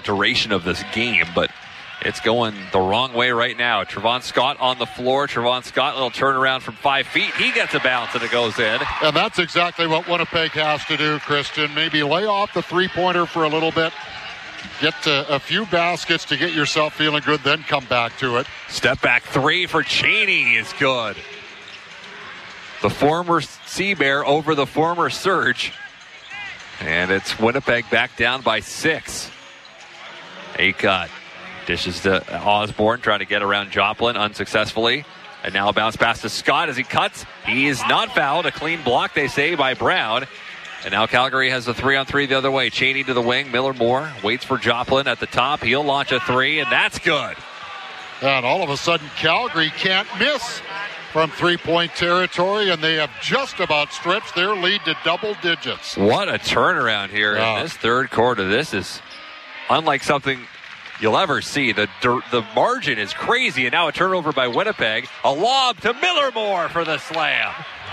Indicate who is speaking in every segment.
Speaker 1: duration of this game, but it's going the wrong way right now. Trevon Scott on the floor. Trevon Scott, little turnaround from 5 feet. He gets a bounce and it goes in.
Speaker 2: And that's exactly what Winnipeg has to do, Christian. Maybe lay off the three-pointer for a little bit. Get a few baskets to get yourself feeling good, then come back to it.
Speaker 1: Step back three for Cheney is good. The former Sea Bear over the former Surge. And it's Winnipeg back down by 6. Acutt dishes to Osborne, trying to get around Joplin unsuccessfully. And now a bounce pass to Scott as he cuts. He is not fouled. A clean block, they say, by Brown. And now Calgary has a 3-on-3 the other way. Cheney to the wing. Miller Moore waits for Joplin at the top. He'll launch a three, and that's good.
Speaker 2: And all of a sudden, Calgary can't miss from three-point territory, and they have just about stretched their lead to double digits.
Speaker 1: What a turnaround here in this third quarter. This is unlike something you'll ever see. The margin is crazy, and now a turnover by Winnipeg. A lob to Miller Moore for the slam.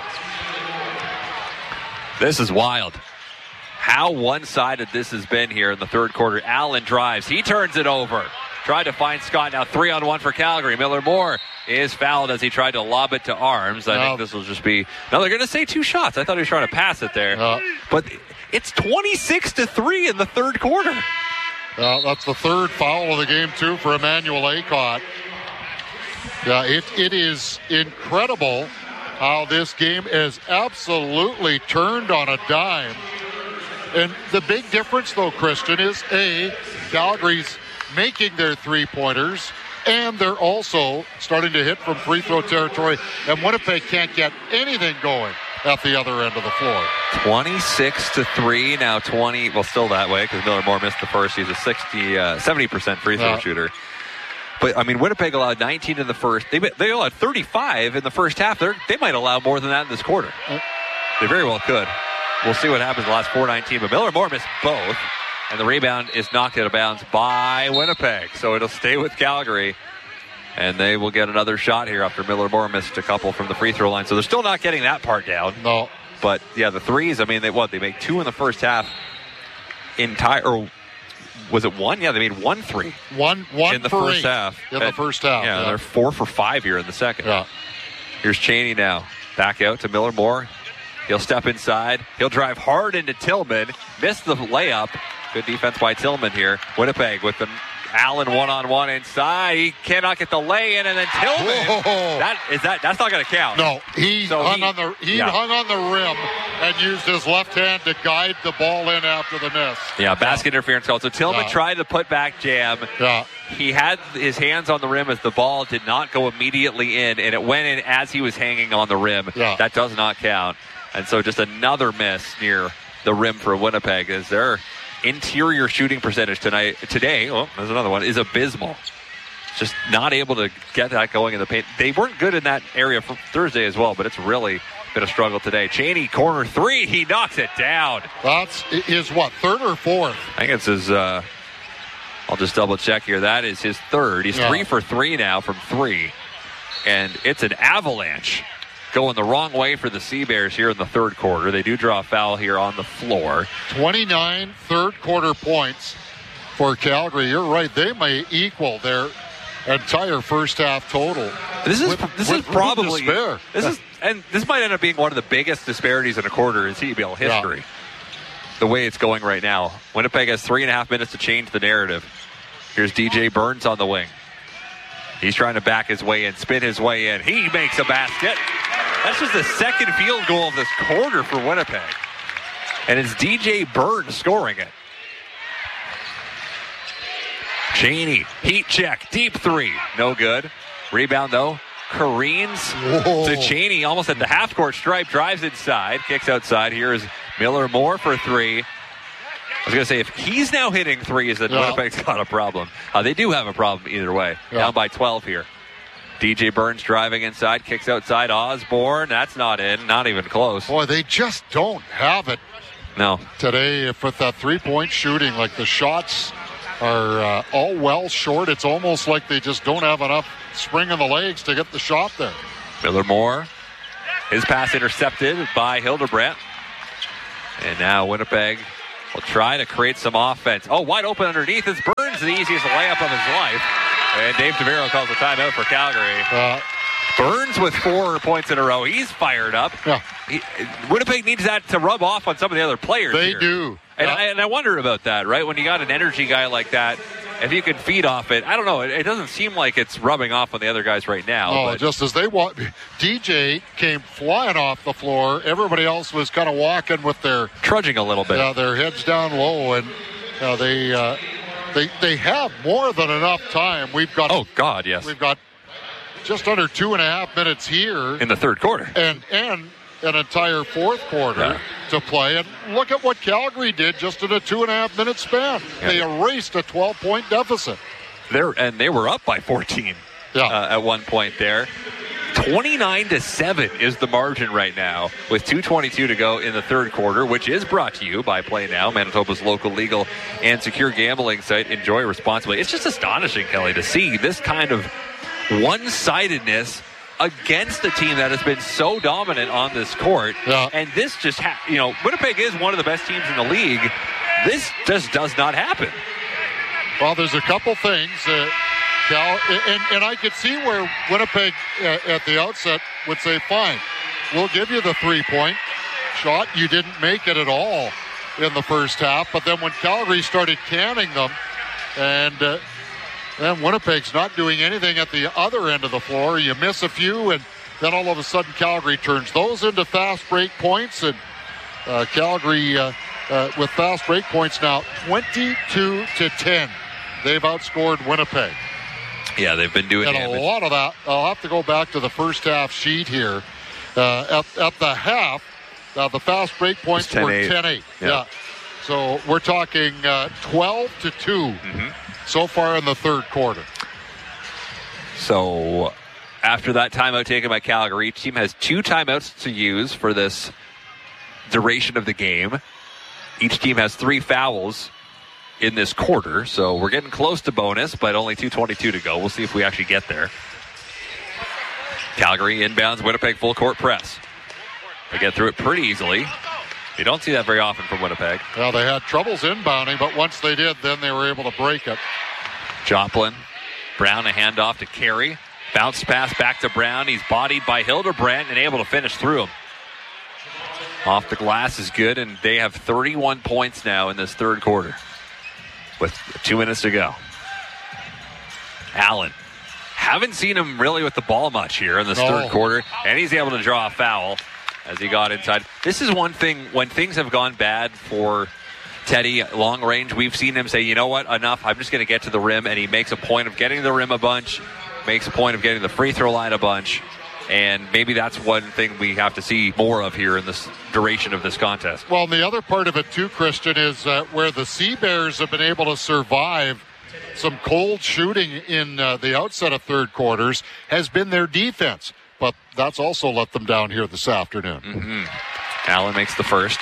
Speaker 1: This is wild. How one-sided this has been here in the third quarter. Allen drives. He turns it over. Tried to find Scott. Now 3-on-1 for Calgary. Miller Moore is fouled as he tried to lob it to Arms. I think this will just be... No, they're going to say 2 shots. I thought he was trying to pass it there. But it's 26-3 in the third quarter.
Speaker 2: That's the third foul of the game, too, for Emmanuel Acutt. Yeah, it is incredible how this game is absolutely turned on a dime. And the big difference, though, Christian, is Calgary's making their three-pointers, and they're also starting to hit from free throw territory, and Winnipeg can't get anything going at the other end of the floor.
Speaker 1: 26-3, now 20, well, still that way, because Miller Moore missed the first. He's a 70% free throw shooter. But, I mean, Winnipeg allowed 19 in the first. They allowed 35 in the first half. They might allow more than that in this quarter. They very well could. We'll see what happens the last 4-19. But Miller Moore missed both. And the rebound is knocked out of bounds by Winnipeg. So it'll stay with Calgary. And they will get another shot here after Miller Moore missed a couple from the free throw line. So they're still not getting that part down.
Speaker 2: No.
Speaker 1: But, yeah, the threes, I mean, they make 2 in the first half. Or was it 1? Yeah, they made 1 3.
Speaker 2: One
Speaker 1: in the first half.
Speaker 2: In the first half.
Speaker 1: Yeah, they're 4 for 5 here in the second.
Speaker 2: Yeah.
Speaker 1: Here's Cheney now. Back out to Miller Moore. He'll step inside. He'll drive hard into Tillman. Missed the layup. Good defense by Tillman here. Winnipeg with the Allen one-on-one inside. He cannot get the lay-in, and then Tillman. That's not going to count.
Speaker 2: No, he hung on the rim and used his left hand to guide the ball in after the miss.
Speaker 1: Yeah, basket interference call. So Tillman tried the put-back jam.
Speaker 2: Yeah.
Speaker 1: He had his hands on the rim as the ball did not go immediately in, and it went in as he was hanging on the rim.
Speaker 2: Yeah.
Speaker 1: That does not count. And so just another miss near the rim for Winnipeg as their interior shooting percentage today, there's another one, is abysmal. Just not able to get that going in the paint. They weren't good in that area for Thursday as well, but it's really been a struggle today. Cheney, corner 3, he knocks it down.
Speaker 2: That's his, third or fourth?
Speaker 1: I think it's his, I'll just double check here. That is his third. He's 3 for 3 now from 3. And it's an avalanche going the wrong way for the Sea Bears here in the third quarter. They do draw a foul here on the floor.
Speaker 2: 29 third quarter points for Calgary. You're right. They may equal their entire first half total.
Speaker 1: This is probably this might end up being one of the biggest disparities in a quarter in CBL history. Yeah. The way it's going right now. Winnipeg has 3.5 minutes to change the narrative. Here's DJ Burns on the wing. He's trying to back his way in, spin his way in. He makes a basket. That's just the second field goal of this quarter for Winnipeg. And it's DJ Burns scoring it. Cheney, heat check, deep 3. No good. Rebound, though. Careens to Cheney, almost at the half-court stripe. Drives inside, kicks outside. Here is Miller Moore for 3. I was going to say, if he's now hitting threes, then Winnipeg's got a problem. They do have a problem either way. Down by 12 here. DJ Burns driving inside, kicks outside. Osborne, that's not in, not even close.
Speaker 2: Boy, they just don't have it.
Speaker 1: No.
Speaker 2: Today, with that three-point shooting, like the shots are all well short. It's almost like they just don't have enough spring in the legs to get the shot there.
Speaker 1: Miller Moore, his pass intercepted by Hildebrandt. And now Winnipeg will try to create some offense. Oh, wide open underneath is Burns. Burns the easiest layup of his life. And Dave DeVero calls a timeout for Calgary. Burns with 4 points in a row. He's fired up.
Speaker 2: Yeah.
Speaker 1: Winnipeg needs that to rub off on some of the other players.
Speaker 2: They
Speaker 1: here.
Speaker 2: do.
Speaker 1: And I wonder about that, right? When you got an energy guy like that, if you can feed off it, I don't know. It doesn't seem like it's rubbing off on the other guys right now.
Speaker 2: No, just as they walk, DJ came flying off the floor. Everybody else was kind of walking with their
Speaker 1: trudging a little bit.
Speaker 2: Yeah, their heads down low, and they have more than enough time. We've got.
Speaker 1: Oh God, yes.
Speaker 2: We've got just under 2.5 minutes here
Speaker 1: in the third quarter,
Speaker 2: and an entire fourth quarter to play. And look at what Calgary did just in a 2.5 minute span. Yeah. They erased a 12-point deficit.
Speaker 1: They were up by 14 at one point there. 29-7 is the margin right now with 2:22 to go in the third quarter, which is brought to you by Play Now, Manitoba's local legal and secure gambling site. Enjoy responsibly. It's just astonishing, Kelly, to see this kind of one-sidedness against the team that has been so dominant on this court.
Speaker 2: Yeah.
Speaker 1: And this just, Winnipeg is one of the best teams in the league. This just does not happen.
Speaker 2: Well, there's a couple things, Cal, and I could see where Winnipeg at the outset would say, fine, we'll give you the 3-point shot. You didn't make it at all in the first half. But then when Calgary started canning them, and then Winnipeg's not doing anything at the other end of the floor. You miss a few, and then all of a sudden Calgary turns those into fast break points. And Calgary, with fast break points now, 22-10. They've outscored Winnipeg.
Speaker 1: Yeah, they've been doing
Speaker 2: damage. And a lot of that, I'll have to go back to the first half sheet here. At the half, the fast break points were 10-8. Yeah. So we're talking 12-2 so far in the third quarter.
Speaker 1: So after that timeout taken by Calgary, each team has 2 timeouts to use for this duration of the game. Each team has 3 fouls in this quarter, so we're getting close to bonus, but only 2:22 to go. We'll see if we actually get there. Calgary inbounds, Winnipeg full court press. They get through it pretty easily. You don't see that very often from Winnipeg.
Speaker 2: Well, they had troubles inbounding, but once they did, then they were able to break it.
Speaker 1: Joplin, Brown a handoff to Carey. Bounce pass back to Brown. He's bodied by Hildebrandt and able to finish through him. Off the glass is good, and they have 31 points now in this third quarter with 2 minutes to go. Allen. Haven't seen him really with the ball much here in this third quarter, and he's able to draw a foul as he got inside. This is one thing, when things have gone bad for Teddy long range, we've seen him say, you know what, enough, I'm just going to get to the rim, and he makes a point of getting to the rim a bunch, makes a point of getting the free throw line a bunch, and maybe that's one thing we have to see more of here in this duration of this contest.
Speaker 2: Well, and the other part of it too, Christian, is where the Sea Bears have been able to survive some cold shooting in the outset of third quarters has been their defense. But that's also let them down here this afternoon.
Speaker 1: Allen makes the first.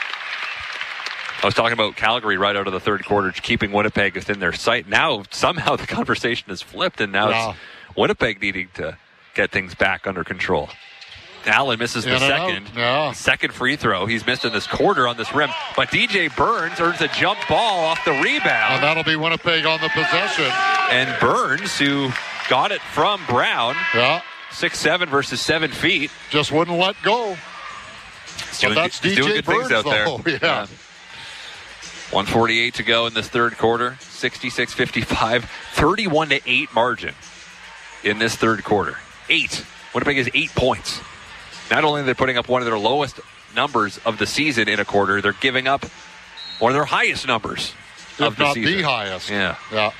Speaker 1: I was talking about Calgary right out of the third quarter, keeping Winnipeg within their sight. Now, somehow the conversation has flipped, and now it's Winnipeg needing to get things back under control. Allen misses the second free throw. He's missed in this quarter on this rim. But DJ Burns earns a jump ball off the rebound.
Speaker 2: And that'll be Winnipeg on the possession.
Speaker 1: And Burns, who got it from Brown, 6'7" versus 7 feet.
Speaker 2: Just wouldn't let go.
Speaker 1: But that's DJ doing good Burns, things out there.
Speaker 2: Yeah.
Speaker 1: 1:48 to go in this third quarter. 66-55. 31-8 margin in this third quarter. 8. Winnipeg has 8 points. Not only are they putting up one of their lowest numbers of the season in a quarter, they're giving up one of their highest numbers of the season.
Speaker 2: The highest.
Speaker 1: Yeah.
Speaker 2: Yeah.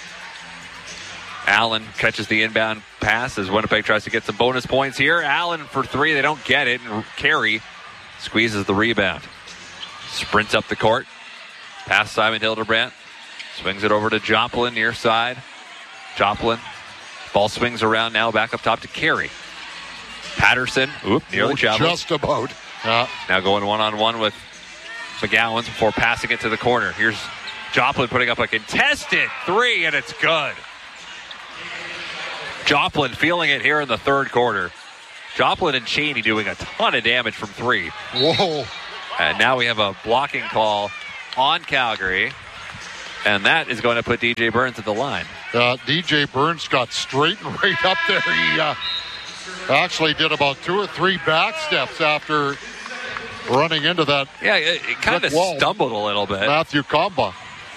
Speaker 1: Allen catches the inbound pass as Winnipeg tries to get some bonus points here. Allen for 3. They don't get it. And Carey squeezes the rebound. Sprints up the court. Pass Simon Hildebrandt. Swings it over to Joplin near side. Joplin. Ball swings around now back up top to Carey. Patterson. Nearly traveled.
Speaker 2: Just about.
Speaker 1: Now going one-on-one with McGowan before passing it to the corner. Here's Joplin putting up a contested 3, and it's good. Joplin feeling it here in the third quarter. Joplin and Cheney doing a ton of damage from 3.
Speaker 2: Whoa.
Speaker 1: And now we have a blocking call on Calgary. And that is going to put DJ Burns at the line.
Speaker 2: DJ Burns got straightened right up there. He actually did about 2 or 3 back steps after running into that.
Speaker 1: Yeah, it kind of stumbled a little bit.
Speaker 2: Matthew Kamba.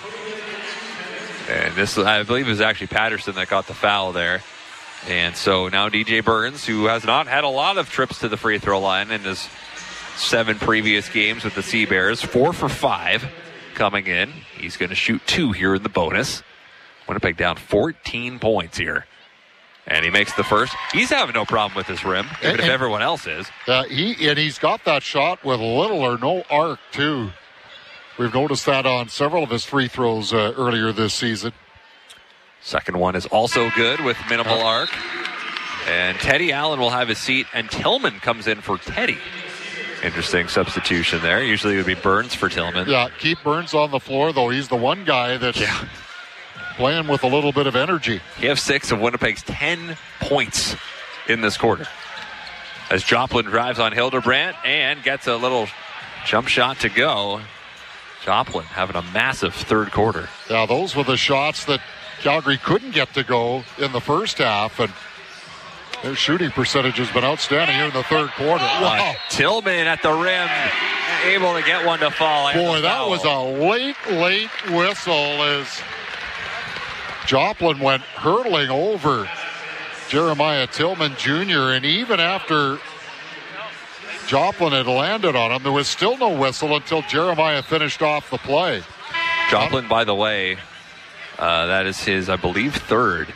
Speaker 1: And this, I believe it was actually Patterson that got the foul there. And so now DJ Burns, who has not had a lot of trips to the free throw line in his 7 previous games with the Sea Bears, 4 for 5 coming in. He's going to shoot 2 here in the bonus. Winnipeg down 14 points here. And he makes the first. He's having no problem with this rim, even if everyone else is.
Speaker 2: He's got that shot with little or no arc, too. We've noticed that on several of his free throws earlier this season.
Speaker 1: Second one is also good with minimal arc. And Teddy Allen will have his seat, and Tillman comes in for Teddy. Interesting substitution there. Usually it would be Burns for Tillman.
Speaker 2: Yeah, keep Burns on the floor, though. He's the one guy that's playing with a little bit of energy.
Speaker 1: He has 6 of Winnipeg's 10 points in this quarter. As Joplin drives on Hildebrandt and gets a little jump shot to go. Joplin having a massive third quarter.
Speaker 2: Yeah, those were the shots that Calgary couldn't get to go in the first half, and their shooting percentage has been outstanding here in the third quarter. Wow.
Speaker 1: Tillman at the rim, able to get one to fall.
Speaker 2: Boy, that was a late whistle as Joplin went hurtling over Jeremiah Tillman Jr., and even after Joplin had landed on him, there was still no whistle until Jeremiah finished off the play.
Speaker 1: Joplin, by the way, that is his, I believe, third.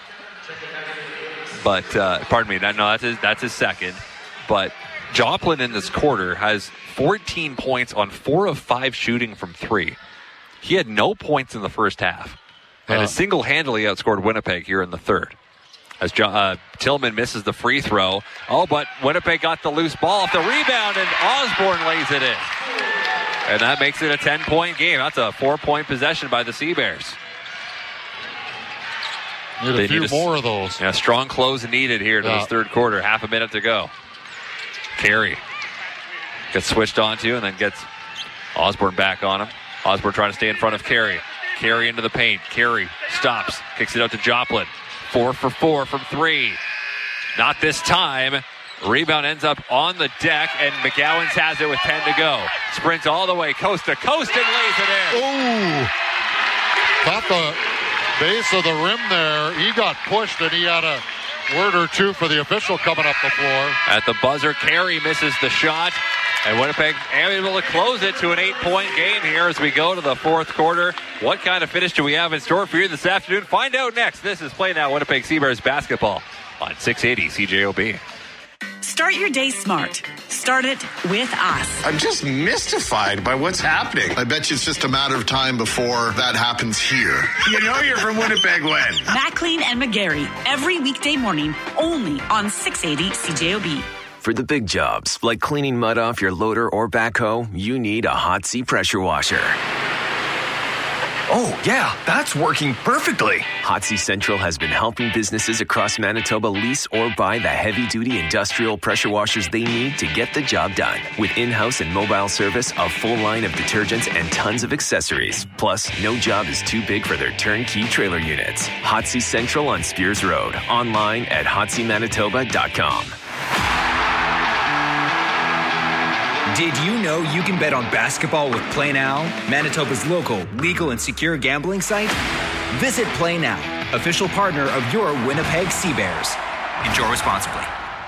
Speaker 1: But, pardon me, no, that's his second. But Joplin in this quarter has 14 points on 4 of 5 shooting from 3. He had no points in the first half. And has single-handedly outscored Winnipeg here in the third. As Tillman misses the free throw. Oh, but Winnipeg got the loose ball off the rebound, and Osborne lays it in. And that makes it a 10-point game. That's a 4-point possession by the Sea Bears.
Speaker 2: Need a few more of those.
Speaker 1: Yeah, strong close needed here to this third quarter. Half a minute to go. Carey gets switched onto and then gets Osborne back on him. Osborne trying to stay in front of Carey. Carey into the paint. Carey stops. Kicks it out to Joplin. 4 for 4 from 3. Not this time. Rebound ends up on the deck, and McGowan's has it with 10 to go. Sprints all the way coast to coast and lays it in.
Speaker 2: Ooh. Caught the base of the rim there. He got pushed, and he had a word or two for the official coming up the floor.
Speaker 1: At the buzzer, Carey misses the shot, and Winnipeg able to close it to an 8-point game here as we go to the fourth quarter. What kind of finish do we have in store for you this afternoon? Find out next. This is Play Now Winnipeg Sea Bears basketball on 680 CJOB.
Speaker 3: Start your day smart. Start it with us.
Speaker 4: I'm just mystified by what's happening.
Speaker 5: I bet you it's just a matter of time before that happens here.
Speaker 4: You know you're from Winnipeg when?
Speaker 3: McLean and McGarry, every weekday morning, only on 680 CJOB.
Speaker 6: For the big jobs, like cleaning mud off your loader or backhoe, you need a Hot Sea pressure washer.
Speaker 7: Oh, yeah, that's working perfectly.
Speaker 6: Hot Sea Central has been helping businesses across Manitoba lease or buy the heavy-duty industrial pressure washers they need to get the job done. With in-house and mobile service, a full line of detergents, and tons of accessories. Plus, no job is too big for their turnkey trailer units. Hot Sea Central on Spears Road. Online at hotseamanitoba.com.
Speaker 7: Did you know you can bet on basketball with Play Now, Manitoba's local, legal, and secure gambling site? Visit Play Now, official partner of your Winnipeg Sea Bears. Enjoy responsibly.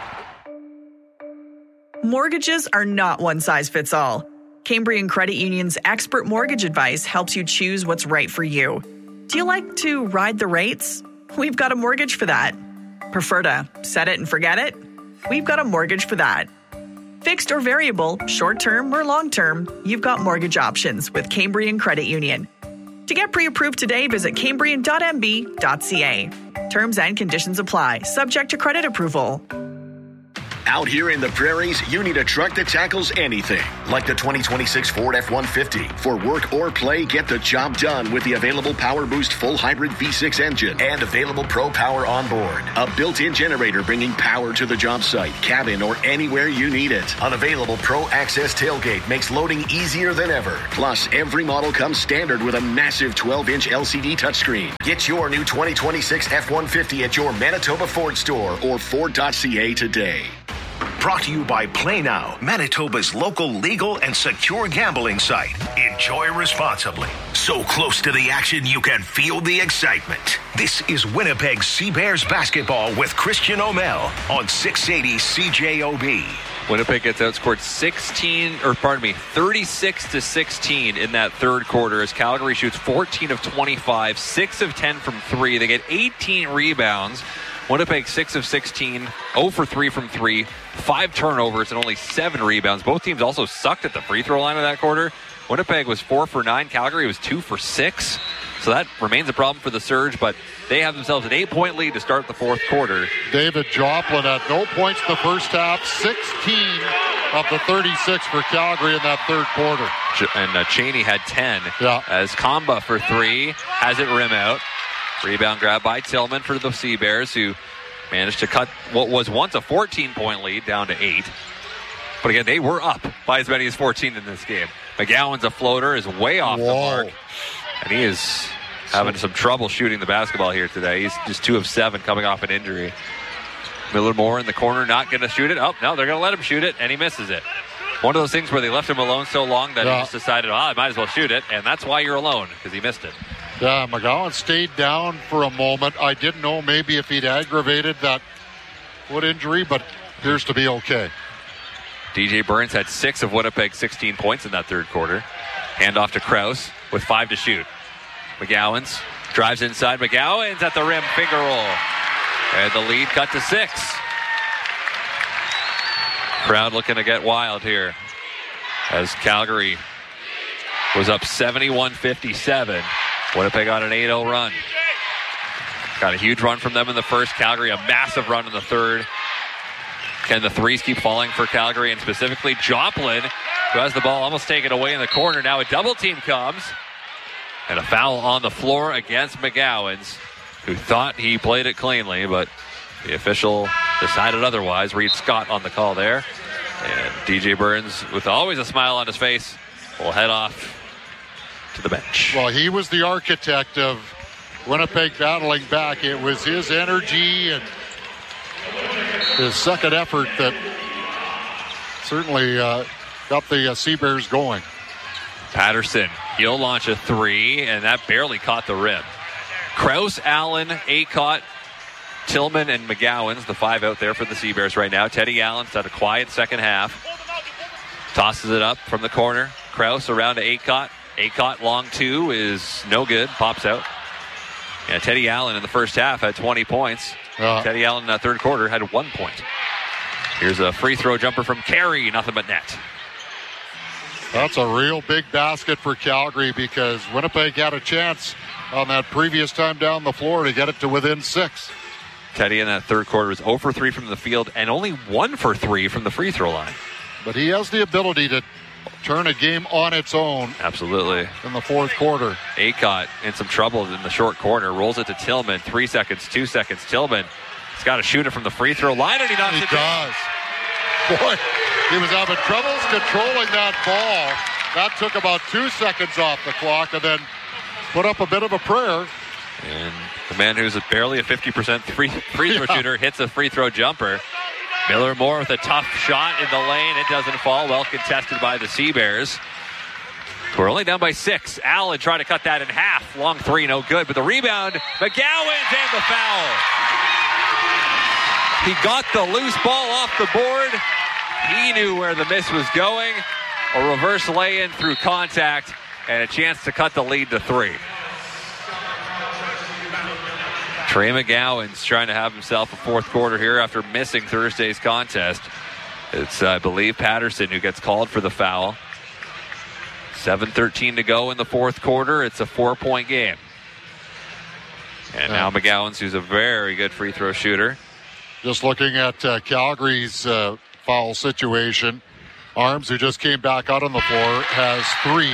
Speaker 8: Mortgages are not one size fits all. Cambrian Credit Union's expert mortgage advice helps you choose what's right for you. Do you like to ride the rates? We've got a mortgage for that. Prefer to set it and forget it? We've got a mortgage for that. Fixed or variable, short-term or long-term, you've got mortgage options with Cambrian Credit Union. To get pre-approved today, visit cambrian.mb.ca. Terms and conditions apply, subject to credit approval.
Speaker 9: Out here in the prairies, you need a truck that tackles anything, like the 2026 Ford F-150. For work or play, get the job done with the available Power Boost full hybrid V6 engine and available Pro Power on board. A built-in generator bringing power to the job site, cabin, or anywhere you need it. An available Pro Access tailgate makes loading easier than ever. Plus, every model comes standard with a massive 12-inch LCD touchscreen. Get your new 2026 F-150 at your Manitoba Ford store or Ford.ca today.
Speaker 10: Brought to you by Play Now, Manitoba's local legal and secure gambling site. Enjoy responsibly. So close to the action you can feel the excitement. This is Winnipeg Sea Bears basketball with Christian O'Mell on 680 CJOB.
Speaker 1: Winnipeg gets outscored 36-16 in that third quarter as Calgary shoots 14 of 25, 6 of 10 from 3. They get 18 rebounds. Winnipeg 6 of 16, 0 for 3 from 3, 5 turnovers and only 7 rebounds. Both teams also sucked at the free throw line of that quarter. Winnipeg was 4 for 9, Calgary was 2 for 6. So that remains a problem for the Surge, but they have themselves an 8-point lead to start the fourth quarter.
Speaker 2: David Joplin had no points in the first half, 16 of the 36 for Calgary in that third quarter.
Speaker 1: And Cheney had 10 as Kamba for 3, has it rim out. Rebound grab by Tillman for the Sea Bears, who managed to cut what was once a 14-point lead down to 8. But again, they were up by as many as 14 in this game. McGowan's a floater, is way off the mark. And he is having some trouble shooting the basketball here today. He's just 2 of 7 coming off an injury. Miller Moore in the corner, not going to shoot it. Oh, no, they're going to let him shoot it, and he misses it. One of those things where they left him alone so long that he just decided, I might as well shoot it, and that's why you're alone, because he missed it.
Speaker 2: Yeah, McGowan stayed down for a moment. I didn't know maybe if he'd aggravated that foot injury, but appears to be okay.
Speaker 1: DJ Burns had 6 of Winnipeg's 16 points in that third quarter. Hand off to Krause with 5 to shoot. McGowan's drives inside. McGowan's at the rim, finger roll. And the lead cut to 6. Crowd looking to get wild here as Calgary was up 71-57. Winnipeg got an 8-0 run. Got a huge run from them in the first. Calgary a massive run in the third. Can the threes keep falling for Calgary, and specifically Joplin, who has the ball almost taken away in the corner. Now a double team comes, and a foul on the floor against McGowan's, who thought he played it cleanly, but the official decided otherwise. Reed Scott on the call there. And DJ Burns, with always a smile on his face, will head off to the bench.
Speaker 2: Well, he was the architect of Winnipeg battling back. It was his energy and his second effort that certainly got the Sea Bears going.
Speaker 1: Patterson, he'll launch a 3, and that barely caught the rim. Krause, Allen, Acott, Tillman, and McGowan's the 5 out there for the Sea Bears right now. Teddy Allen's had a quiet second half. Tosses it up from the corner. Krause around to Acott. Acott long 2 is no good. Pops out. Yeah, Teddy Allen in the first half had 20 points. Teddy Allen in that third quarter had 1 point. Here's a free throw jumper from Carey. Nothing but net.
Speaker 2: That's a real big basket for Calgary because Winnipeg had a chance on that previous time down the floor to get it to within 6.
Speaker 1: Teddy in that third quarter was 0 for 3 from the field and only 1 for 3 from the free throw line.
Speaker 2: But he has the ability to turn a game on its own.
Speaker 1: Absolutely.
Speaker 2: In the fourth quarter.
Speaker 1: Acott in some trouble in the short corner. Rolls it to Tillman. 3 seconds, 2 seconds. Tillman has got to shoot it from the free throw line, and he knocks it down.
Speaker 2: Boy, he was having troubles controlling that ball. That took about 2 seconds off the clock, and then put up a bit of a prayer.
Speaker 1: And the man who's barely a 50% free throw shooter hits a free throw jumper. Miller Moore with a tough shot in the lane. It doesn't fall. Well contested by the Sea Bears. We're only down by 6. Allen trying to cut that in half. Long 3, no good. But the rebound, McGowan's and the foul. He got the loose ball off the board. He knew where the miss was going. A reverse lay-in through contact and a chance to cut the lead to 3. Trey McGowan's trying to have himself a fourth quarter here after missing Thursday's contest. It's, I believe, Patterson who gets called for the foul. 7:13 to go in the fourth quarter. It's a 4-point game. And now McGowan's, who's a very good free throw shooter.
Speaker 2: Just looking at Calgary's foul situation. Arms, who just came back out on the floor, has 3.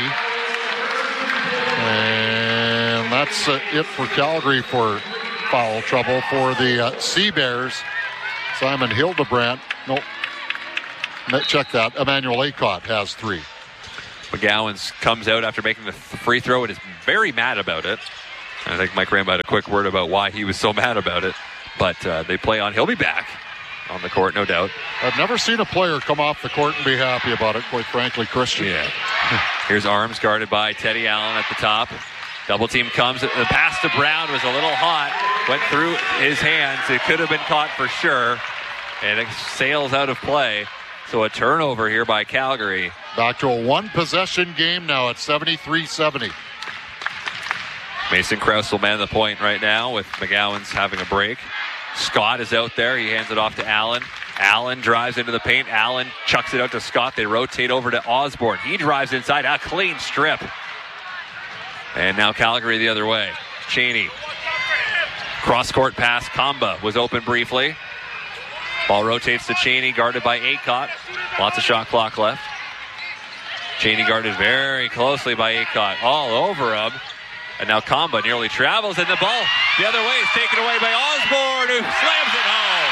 Speaker 2: And that's it for Calgary for foul trouble. For the Sea Bears, Simon Hildebrandt. Nope. Check that. Emmanuel Aycott has 3.
Speaker 1: McGowan comes out after making the free throw and is very mad about it. I think Mike Rambo had a quick word about why he was so mad about it. But they play on. He'll be back on the court, no doubt.
Speaker 2: I've never seen a player come off the court and be happy about it, quite frankly, Christian.
Speaker 1: Yeah. Here's Arms guarded by Teddy Allen at the top. Double team comes. The pass to Brown was a little hot. Went through his hands. It could have been caught for sure. And it sails out of play. So a turnover here by Calgary.
Speaker 2: Back to a one-possession game now at 73-70.
Speaker 1: Mason Krause will man the point right now with McGowan's having a break. Scott is out there. He hands it off to Allen. Allen drives into the paint. Allen chucks it out to Scott. They rotate over to Osborne. He drives inside. A clean strip. And now Calgary the other way. Cheney. Cross-court pass. Kamba was open briefly. Ball rotates to Cheney, guarded by Aycott. Lots of shot clock left. Cheney guarded very closely by Aycott. All over him. And now Kamba nearly travels, and the ball the other way is taken away by Osborne, who slams it home.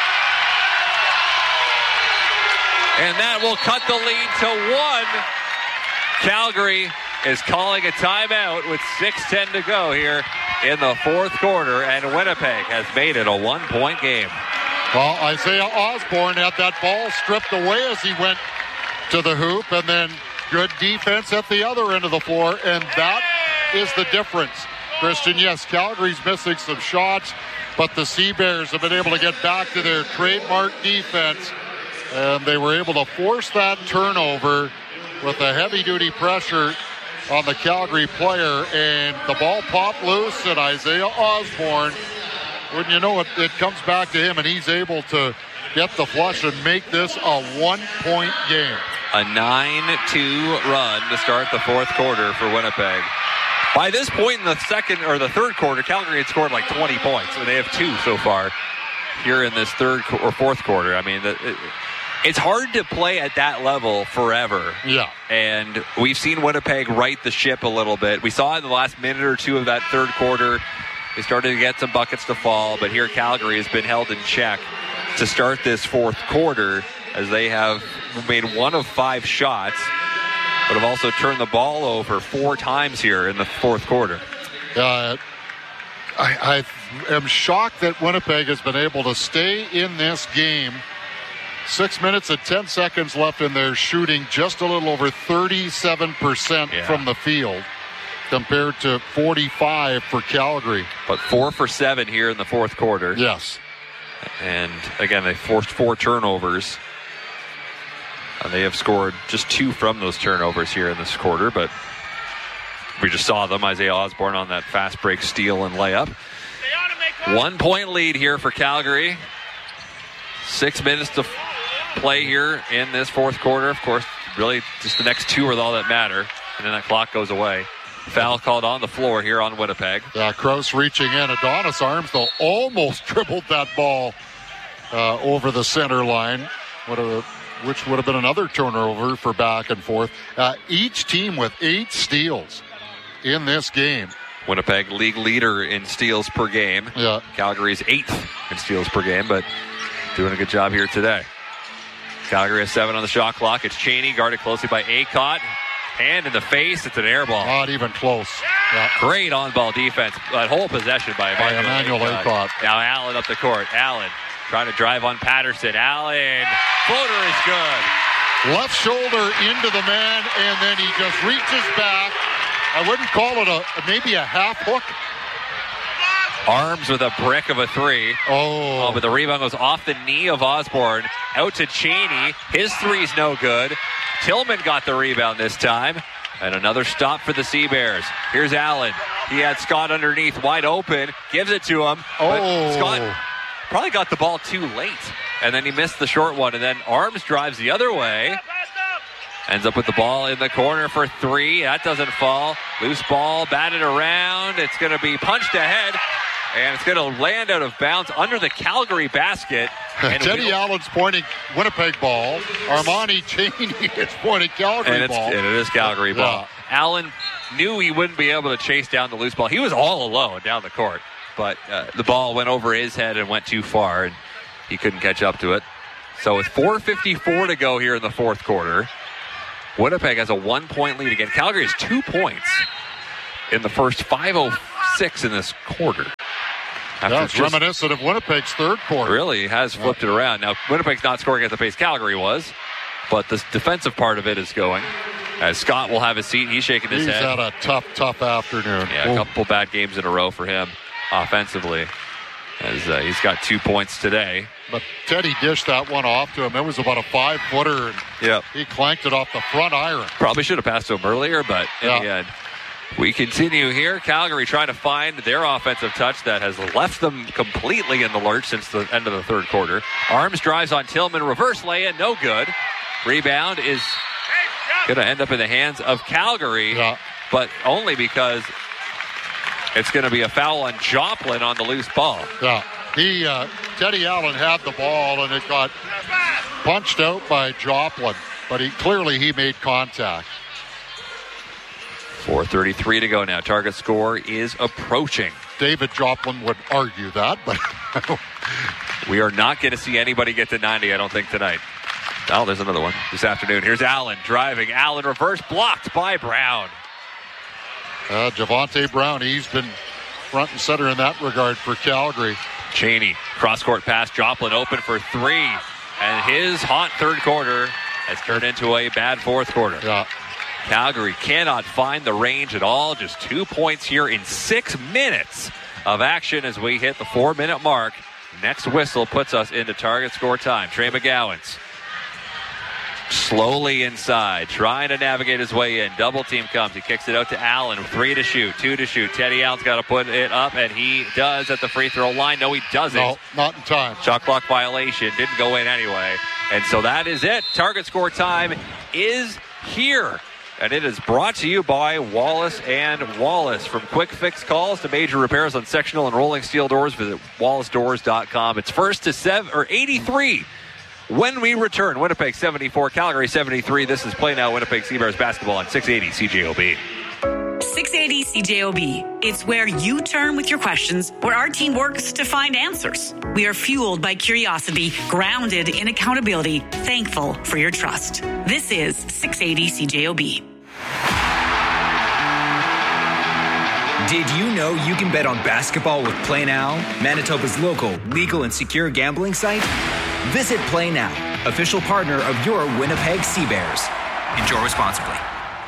Speaker 1: And that will cut the lead to 1. Calgary is calling a timeout with 6:10 to go here in the fourth quarter, and Winnipeg has made it a 1-point game.
Speaker 2: Well, Isaiah Osborne had that ball stripped away as he went to the hoop, and then good defense at the other end of the floor, and that is the difference. Christian, yes, Calgary's missing some shots, but the Sea Bears have been able to get back to their trademark defense, and they were able to force that turnover with a heavy-duty pressure on the Calgary player, and the ball popped loose, and Isaiah Osborne, wouldn't you know it, it comes back to him, and he's able to get the flush and make this a 1-point game.
Speaker 1: A 9-2 run to start the fourth quarter for Winnipeg. By this point in the second or the third quarter, Calgary had scored like 20 points, and they have 2 so far here in this third or fourth quarter. I mean, it's hard to play at that level forever.
Speaker 2: Yeah.
Speaker 1: And we've seen Winnipeg right the ship a little bit. We saw it in the last minute or 2 of that third quarter. They started to get some buckets to fall, but here Calgary has been held in check to start this fourth quarter, as they have made 1 of 5 shots, but have also turned the ball over 4 times here in the fourth quarter.
Speaker 2: I am shocked that Winnipeg has been able to stay in this game. 6 minutes and 10 seconds left, and they're shooting just a little over 37% from the field, compared to 45 for Calgary.
Speaker 1: But 4 for 7 here in the fourth quarter.
Speaker 2: Yes.
Speaker 1: And again, they forced 4 turnovers. And they have scored just 2 from those turnovers here in this quarter, but we just saw them. Isaiah Osborne on that fast break steal and layup. 1-point lead here for Calgary. 6 minutes to play here in this fourth quarter. Of course, really just the next 2 are all that matter. And then that clock goes away. Foul called on the floor here on Winnipeg.
Speaker 2: Yeah, Krause reaching in. Adonis Arms, though, almost dribbled that ball over the center line, which would have been another turnover for back and forth. Each team with 8 steals in this game.
Speaker 1: Winnipeg league leader in steals per game.
Speaker 2: Yeah.
Speaker 1: Calgary's 8th in steals per game, but doing a good job here today. Calgary has 7 on the shot clock. It's Cheney guarded closely by Aycott. Hand in the face. It's an air ball.
Speaker 2: Not even close. Yeah.
Speaker 1: Great on-ball defense. That whole possession by Emmanuel
Speaker 2: Aycott.
Speaker 1: Now Allen up the court. Allen trying to drive on Patterson. Allen. Floater is good.
Speaker 2: Left shoulder into the man, and then he just reaches back. I wouldn't call it maybe a half hook.
Speaker 1: Arms with a brick of a 3.
Speaker 2: Oh,
Speaker 1: but the rebound goes off the knee of Osborne. Out to Cheney. His 3's no good. Tillman got the rebound this time. And another stop for the Sea Bears. Here's Allen. He had Scott underneath, wide open. Gives it to him. But Scott probably got the ball too late. And then he missed the short one. And then Arms drives the other way. Ends up with the ball in the corner for 3. That doesn't fall. Loose ball, batted around. It's going to be punched ahead. And it's going to land out of bounds under the Calgary basket. And
Speaker 2: Teddy Allen's pointing Winnipeg ball. Armani Cheney is pointing Calgary ball.
Speaker 1: And it is Calgary ball. Allen knew he wouldn't be able to chase down the loose ball. He was all alone down the court. But the ball went over his head and went too far, and he couldn't catch up to it. So with 4:54 to go here in the fourth quarter, Winnipeg has a 1-point lead again. Calgary has 2 points in the first 5:06 in this quarter.
Speaker 2: That's reminiscent of Winnipeg's third quarter.
Speaker 1: Really has flipped it around. Now, Winnipeg's not scoring at the pace Calgary was, but the defensive part of it is going. As Scott will have his seat, he's shaking his head.
Speaker 2: He's had a tough afternoon.
Speaker 1: Yeah, a couple bad games in a row for him offensively, as he's got 2 points today.
Speaker 2: But Teddy dished that one off to him. It was about a 5-footer, and he clanked it off the front iron.
Speaker 1: Probably should have passed to him earlier, but in the end, we continue here. Calgary trying to find their offensive touch that has left them completely in the lurch since the end of the third quarter. Arms drives on Tillman, reverse lay-in, no good. Rebound is going to end up in the hands of Calgary, but only because it's going to be a foul on Joplin on the loose ball.
Speaker 2: Yeah, Teddy Allen had the ball, and it got punched out by Joplin, but he made contact.
Speaker 1: 4:33 to go now. Target score is approaching.
Speaker 2: David Joplin would argue that, but
Speaker 1: we are not going to see anybody get to 90, I don't think, tonight. Oh, there's another one this afternoon. Here's Allen driving. Allen reverse blocked by Brown.
Speaker 2: Javonte Brown, he's been front and center in that regard for Calgary.
Speaker 1: Cheney, cross-court pass. Joplin open for three. And his hot third quarter has turned into a bad fourth quarter. Calgary cannot find the range at all. Just 2 points here in 6 minutes of action as we hit the 4-minute mark. Next whistle puts us into target score time. Trey McGowan's slowly inside, trying to navigate his way in. Double team comes. He kicks it out to Allen. 3 to shoot, 2 to shoot. Teddy Allen's got to put it up, and he does at the free throw line. No, he doesn't.
Speaker 2: No, not in time.
Speaker 1: Shot clock violation. Didn't go in anyway. And so that is it. Target score time is here. And it is brought to you by Wallace & Wallace. From quick fix calls to major repairs on sectional and rolling steel doors, visit wallacedoors.com. It's first to 83. When we return, Winnipeg 74, Calgary 73. This is Play Now Winnipeg Sea Bears basketball on 680 CJOB.
Speaker 3: 680 CJOB. It's where you turn with your questions, where our team works to find answers. We are fueled by curiosity, grounded in accountability, thankful for your trust. This is 680 CJOB.
Speaker 7: Did you know you can bet on basketball with Play Now, Manitoba's local, legal, and secure gambling site? Visit Play Now, official partner of your Winnipeg Sea Bears. Enjoy responsibly.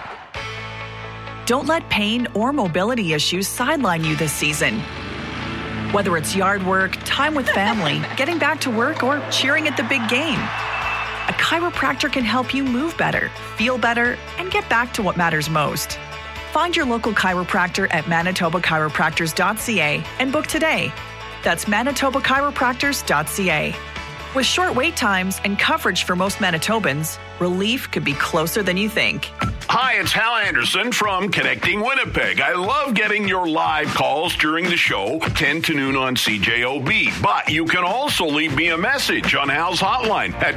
Speaker 8: Don't let pain or mobility issues sideline you this season. Whether it's yard work, time with family, getting back to work, or cheering at the big game, a chiropractor can help you move better, feel better, and get back to what matters most. Find your local chiropractor at manitobachiropractors.ca and book today. That's manitobachiropractors.ca. With short wait times and coverage for most Manitobans, relief could be closer than you think.
Speaker 10: Hi, it's Hal Anderson from Connecting Winnipeg. I love getting your live calls during the show, 10 to noon on CJOB. But you can also leave me a message on Hal's hotline at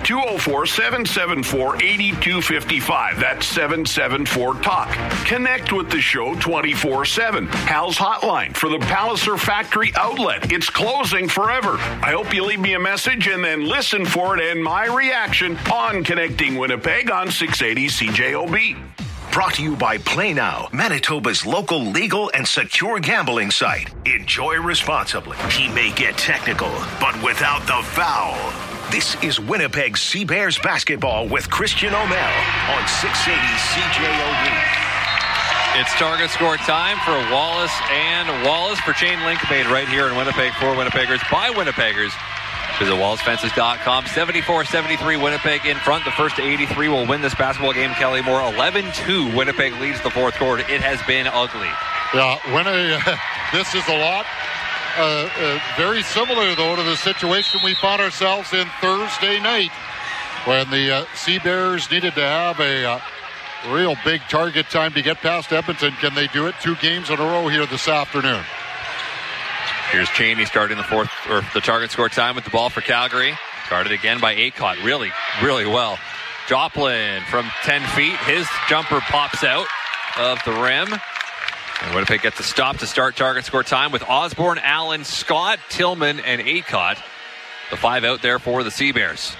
Speaker 10: 204-774-8255. That's 774-TALK. Connect with the show 24/7. Hal's hotline for the Palliser Factory Outlet. It's closing forever. I hope you leave me a message and then listen for it and my reaction on Connecting Winnipeg on 680 CJOB.
Speaker 9: Brought to you by Play Now, Manitoba's local legal and secure gambling site. Enjoy responsibly. He may get technical, but without the foul. This is Winnipeg Sea Bears basketball with Christian O'Mell on 680 CJOB.
Speaker 1: It's target score time for Wallace & Wallace for chain link made right here in Winnipeg for Winnipeggers by Winnipeggers. Visit wallacefences.com. 74-73 Winnipeg in front. The first to 83 will win this basketball game. Kelly Moore 11-2. Winnipeg leads the fourth quarter. It has been ugly.
Speaker 2: Yeah, this is a lot. Very similar, though, to the situation we found ourselves in Thursday night when the Sea Bears needed to have a real big target time to get past Edmonton. Can they do it 2 games in a row here this afternoon?
Speaker 1: Here's Cheney starting the target score time with the ball for Calgary. Guarded again by Acott. Really, really well. Joplin from 10 feet. His jumper pops out of the rim. And Winnipeg gets a stop to start target score time with Osborne, Allen, Scott, Tillman, and Acott. The 5 out there for the Seabears.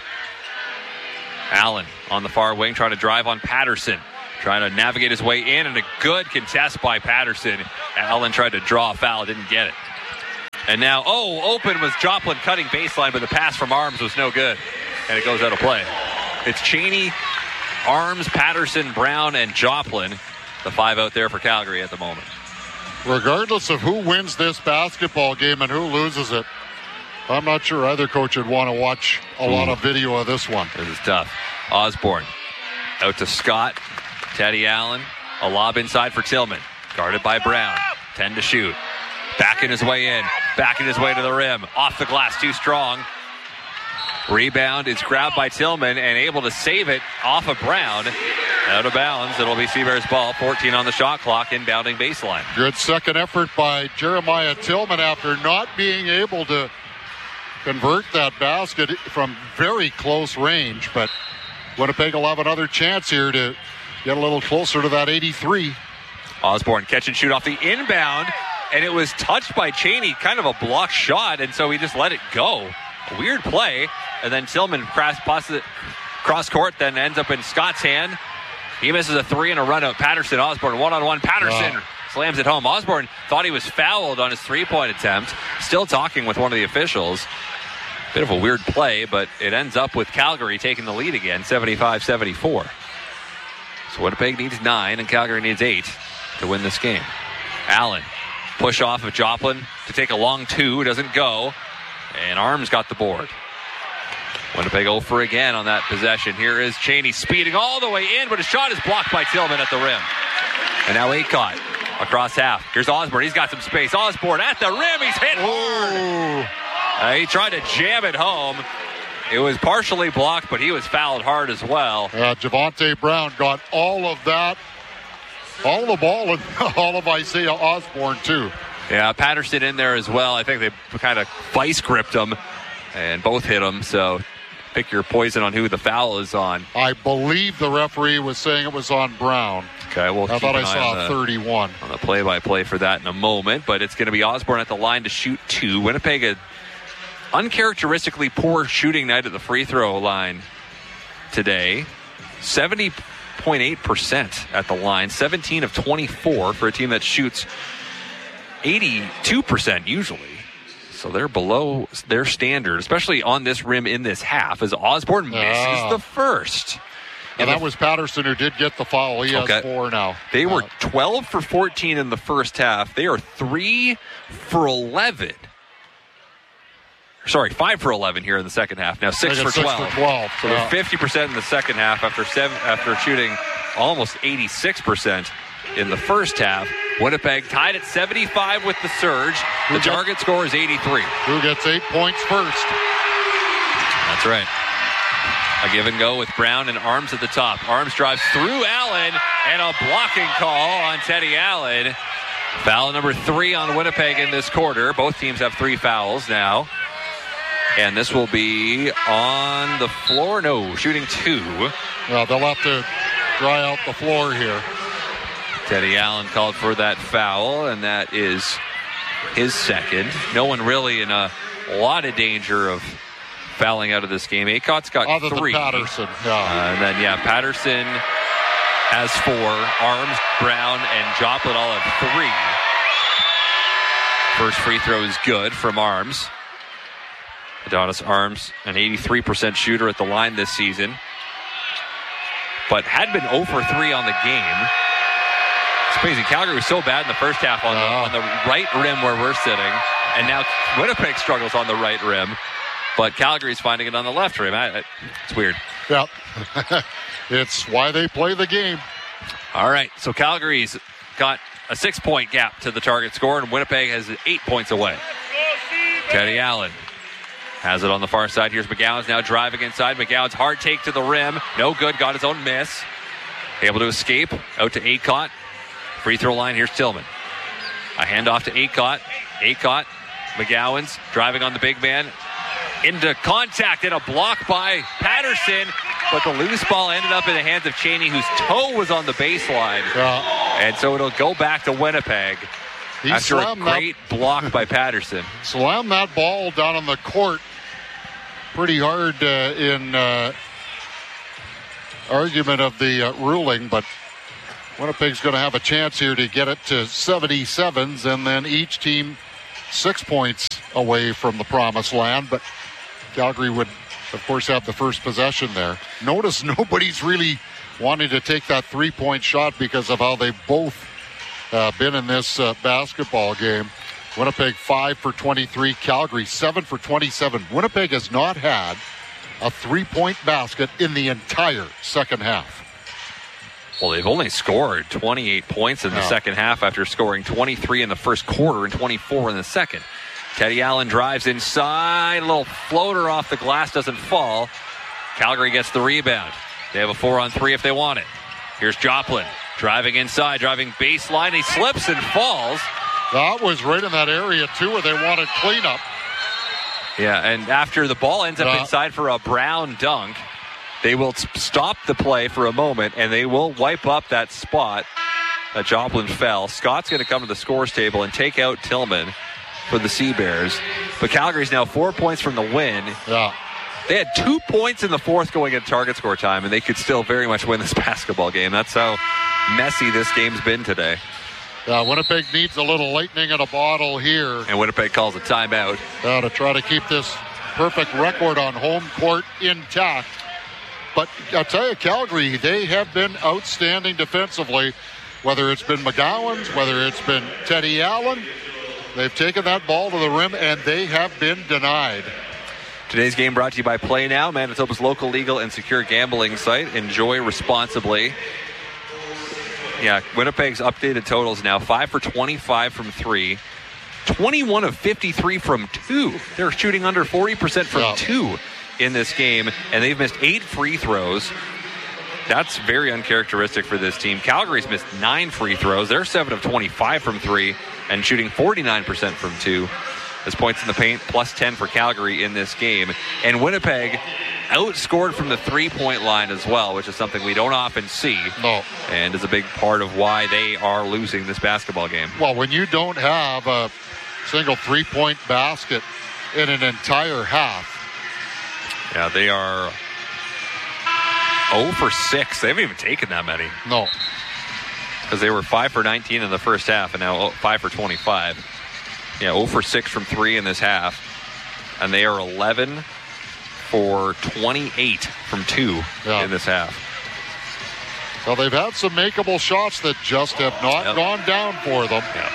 Speaker 1: Allen on the far wing trying to drive on Patterson. Trying to navigate his way in, and a good contest by Patterson. Allen tried to draw a foul, didn't get it. And now, open was Joplin cutting baseline, but the pass from Arms was no good. And it goes out of play. It's Cheney, Arms, Patterson, Brown, and Joplin. The 5 out there for Calgary at the moment.
Speaker 2: Regardless of who wins this basketball game and who loses it, I'm not sure either coach would want to watch a lot of video of this one.
Speaker 1: This is tough. Osborne out to Scott. Teddy Allen. A lob inside for Tillman. Guarded by Brown. 10 to shoot. Backing his way in. Backing his way to the rim. Off the glass, too strong. Rebound is grabbed by Tillman and able to save it off of Brown. Out of bounds. It'll be Seabears ball. 14 on the shot clock. Inbounding baseline.
Speaker 2: Good second effort by Jeremiah Tillman after not being able to convert that basket from very close range. But Winnipeg will have another chance here to get a little closer to that 83.
Speaker 1: Osborne catch and shoot off the inbound. And it was touched by Cheney. Kind of a blocked shot. And so he just let it go. A weird play. And then Tillman cross court, then ends up in Scott's hand. He misses a 3 and a run out. Patterson, Osborne, one-on-one. Patterson slams it home. Osborne thought he was fouled on his three-point attempt. Still talking with one of the officials. Bit of a weird play, but it ends up with Calgary taking the lead again, 75-74. So Winnipeg needs 9 and Calgary needs 8 to win this game. Allen, push off of Joplin to take a long 2. Doesn't go. And Arms got the board. Winnipeg 0 for again on that possession. Here is Cheney speeding all the way in, but his shot is blocked by Tillman at the rim. And now Acott across half. Here's Osborne. He's got some space. Osborne at the rim. He's hit hard. He tried to jam it home. It was partially blocked, but he was fouled hard as well.
Speaker 2: Javonte Brown got all of that, all the ball, and all of Isaiah Osborne, too.
Speaker 1: Yeah, Patterson in there as well. I think they kind of vice gripped him, and both hit him, so pick your poison on who the foul is on.
Speaker 2: I believe the referee was saying it was on Brown.
Speaker 1: Okay, well,
Speaker 2: I thought I saw 31.
Speaker 1: On the play-by-play for that in a moment, but it's going to be Osborne at the line to shoot 2. Winnipeg, an uncharacteristically poor shooting night at the free throw line today. 70.8% at the line, 17 of 24 for a team that shoots 82% usually. So they're below their standard, especially on this rim in this half, as Osborne misses the first.
Speaker 2: And that was Patterson who did get the foul. He has 4 now.
Speaker 1: They were 12 for 14 in the first half. They are 3 for 11. Sorry, 5 for 11 here in the second half. Now 6 for 12. So they're 50% in the second half after shooting almost 86% in the first half. Winnipeg tied at 75 with the surge. The target score is 83.
Speaker 2: Who gets 8 points first?
Speaker 1: That's right. A give and go with Brown and Arms at the top. Arms drives through Allen, and a blocking call on Teddy Allen. Foul number 3 on Winnipeg in this quarter. Both teams have 3 fouls now. And this will be on the floor. No, shooting 2.
Speaker 2: Well, they'll have to dry out the floor here.
Speaker 1: Teddy Allen called for that foul, and that is his second. No one really in a lot of danger of fouling out of this game. Acott's got 3.
Speaker 2: Other than Patterson.
Speaker 1: And then, Patterson has 4. Arms, Brown, and Joplin all have 3. First free throw is good from Arms. Adonis Arms, an 83% shooter at the line this season, but had been 0 for 3 on the game. It's amazing. Calgary was so bad in the first half on the right rim where we're sitting, and now Winnipeg struggles on the right rim, but Calgary's finding it on the left rim. It's weird.
Speaker 2: Yep. It's why they play the game.
Speaker 1: All right, so Calgary's got a 6-point gap to the target score, and Winnipeg has 8 points away. Teddy Allen has it on the far side. Here's McGowan's now driving inside. McGowan's hard take to the rim. No good. Got his own miss. Able to escape. Out to Acott. Free throw line. Here's Tillman. A handoff to Acott. Acott McGowan's driving on the big man. Into contact and a block by Patterson, but the loose ball ended up in the hands of Cheney, whose toe was on the baseline. And so it'll go back to Winnipeg after a great block by Patterson.
Speaker 2: Slammed that ball down on the court pretty hard in argument of the ruling, but Winnipeg's going to have a chance here to get it to 77s, and then each team 6 points away from the promised land, but Calgary would, of course, have the first possession there. Notice nobody's really wanting to take that three-point shot because of how they've both been in this basketball game. Winnipeg 5 for 23, Calgary 7 for 27. Winnipeg has not had a three-point basket in the entire second half.
Speaker 1: Well, they've only scored 28 points in the second half after scoring 23 in the first quarter and 24 in the second. Teddy Allen drives inside. A little floater off the glass, doesn't fall. Calgary gets the rebound. They have a 4-on-3 if they want it. Here's Joplin driving inside, driving baseline. He slips and falls.
Speaker 2: That was right in that area, too, where they wanted cleanup.
Speaker 1: Yeah, and after the ball ends up inside for a Brown dunk, they will stop the play for a moment, and they will wipe up that spot that Joplin fell. Scott's going to come to the scores table and take out Tillman for the Sea Bears. But Calgary's now 4 points from the win.
Speaker 2: Yeah.
Speaker 1: They had 2 points in the fourth going into target score time, and they could still very much win this basketball game. That's how messy this game's been today.
Speaker 2: Winnipeg needs a little lightning in a bottle here.
Speaker 1: And Winnipeg calls a timeout.
Speaker 2: To try to keep this perfect record on home court intact. But I'll tell you, Calgary, they have been outstanding defensively, whether it's been McGowan's, whether it's been Teddy Allen. They've taken that ball to the rim, and they have been denied.
Speaker 1: Today's game brought to you by Play Now, Manitoba's local legal and secure gambling site. Enjoy responsibly. Yeah, Winnipeg's updated totals now 5 for 25 from 3, 21 of 53 from 2. They're shooting under 40% from 2 in this game, and they've missed 8 free throws. That's very uncharacteristic for this team. Calgary's missed 9 free throws. They're 7 of 25 from 3 and shooting 49% from 2. As points in the paint, plus 10 for Calgary in this game. And Winnipeg outscored from the three-point line as well, which is something we don't often see.
Speaker 2: No.
Speaker 1: And is a big part of why they are losing this basketball game.
Speaker 2: Well, when you don't have a single three-point basket in an entire half.
Speaker 1: Yeah, they are 0 for 6. They haven't even taken that many.
Speaker 2: No.
Speaker 1: Because they were 5 for 19 in the first half and now 5 for 25. Yeah, 0 for 6 from 3 in this half. And they are 11 for 28 from 2 in this half.
Speaker 2: So they've had some makeable shots that just have not gone down for them.
Speaker 1: Yeah.